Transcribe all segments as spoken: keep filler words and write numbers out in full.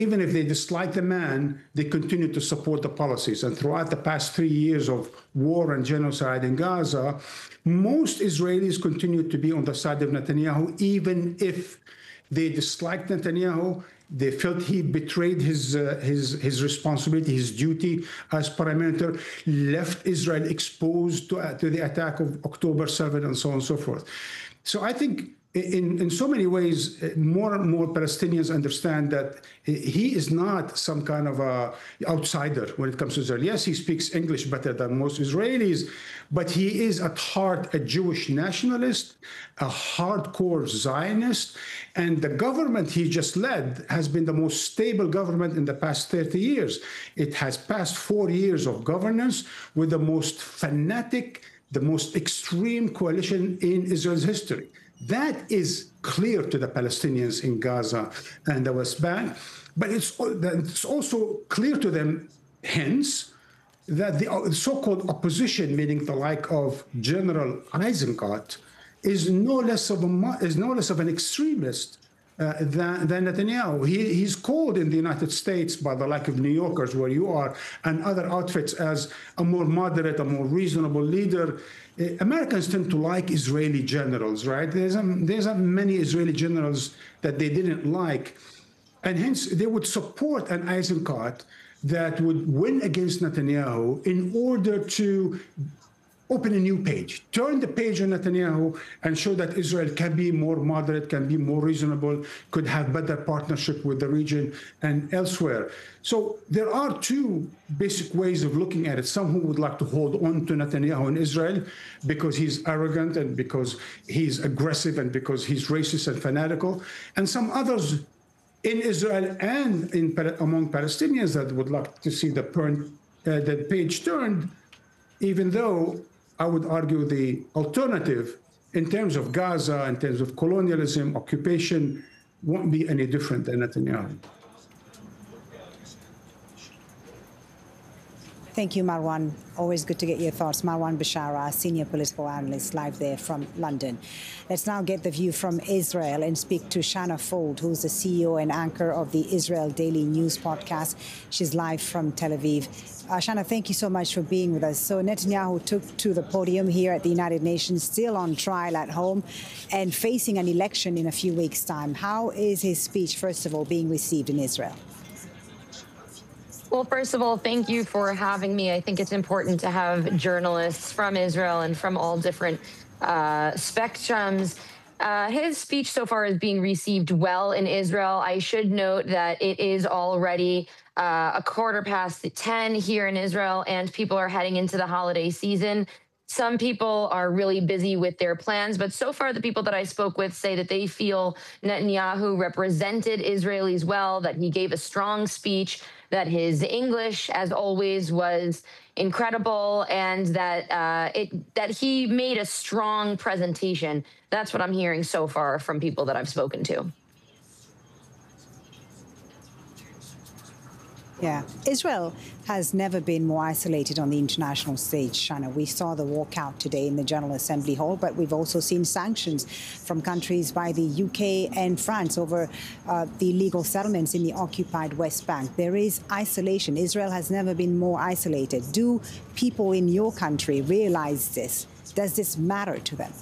even if they dislike the man, they continue to support the policies. And throughout the past three years of war and genocide in Gaza, most Israelis continue to be on the side of Netanyahu, even if they disliked Netanyahu. They felt he betrayed his, uh, his, his responsibility, his duty as prime minister, left Israel exposed to, uh, to the attack of October seventh and so on and so forth. So I think in, in so many ways, more and more Palestinians understand that he is not some kind of a outsider when it comes to Israel. Yes, he speaks English better than most Israelis, but he is at heart a Jewish nationalist, a hardcore Zionist, and the government he just led has been the most stable government in the past thirty years. It has passed four years of governance with the most fanatic, the most extreme coalition in Israel's history. That is clear to the Palestinians in Gaza and the West Bank, but it's, it's also clear to them, hence, that the so-called opposition, meaning the like of General Eisenkot, is no less of a is no less of an extremist uh, than, than Netanyahu. He, he's called in the United States by the like of New Yorkers, where you are, and other outfits as a more moderate, a more reasonable leader. Uh, Americans tend to like Israeli generals, right? There's a, there's a many Israeli generals that they didn't like, and hence they would support an Eisenkot that would win against Netanyahu in order to open a new page, turn the page on Netanyahu and show that Israel can be more moderate, can be more reasonable, could have better partnership with the region and elsewhere. So there are two basic ways of looking at it. Some who would like to hold on to Netanyahu in Israel because he's arrogant and because he's aggressive and because he's racist and fanatical, and some others in Israel and in, among Palestinians that would like to see the, turn, uh, the page turned, even though I would argue the alternative in terms of Gaza, in terms of colonialism, occupation, won't be any different than Netanyahu. Thank you, Marwan. Always good to get your thoughts. Marwan Bashara, senior political analyst, live there from London. Let's now get the view from Israel and speak to Shana Fold, who's the C E O and anchor of the Israel Daily News podcast. She's live from Tel Aviv. Uh, Shana, thank you so much for being with us. So Netanyahu took to the podium here at the United Nations, still on trial at home and facing an election in a few weeks' time. How is his speech, first of all, being received in Israel? Well, first of all, thank you for having me. I think it's important to have journalists from Israel and from all different uh, spectrums. Uh, his speech so far is being received well in Israel. I should note that it is already uh, a quarter past ten here in Israel, and people are heading into the holiday season. Some people are really busy with their plans, but so far the people that I spoke with say that they feel Netanyahu represented Israelis well, that he gave a strong speech, that his English, as always, was incredible, and that uh, it that he made a strong presentation. That's what I'm hearing so far from people that I've spoken to. Yeah, Israel has never been more isolated on the international stage, Shana. We saw the walkout today in the General Assembly Hall, but we've also seen sanctions from countries by the U K and France over uh, the illegal settlements in the occupied West Bank. There is isolation. Israel has never been more isolated. Do people in your country realize this? Does this matter to them?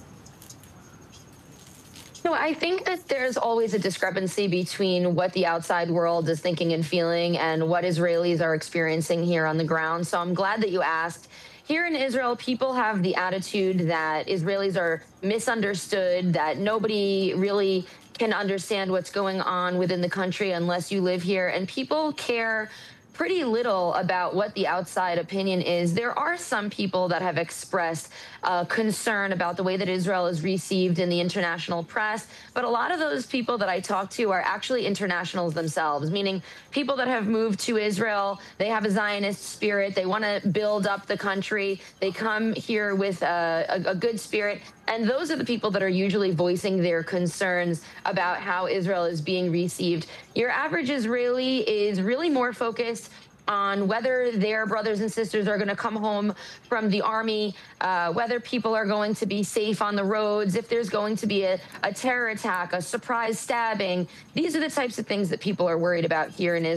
No, I think that there's always a discrepancy between what the outside world is thinking and feeling and what Israelis are experiencing here on the ground. So I'm glad that you asked. Here in Israel, people have the attitude that Israelis are misunderstood, that nobody really can understand what's going on within the country unless you live here. And people care pretty little about what the outside opinion is. There are some people that have expressed uh, concern about the way that Israel is received in the international press, but a lot of those people that I talk to are actually internationals themselves, meaning people that have moved to Israel. They have a Zionist spirit. They want to build up the country. They come here with a, a, a good spirit. And those are the people that are usually voicing their concerns about how Israel is being received. Your average Israeli is really more focused on whether their brothers and sisters are going to come home from the army, uh, whether people are going to be safe on the roads, if there's going to be a, a terror attack, a surprise stabbing. These are the types of things that people are worried about here in Israel.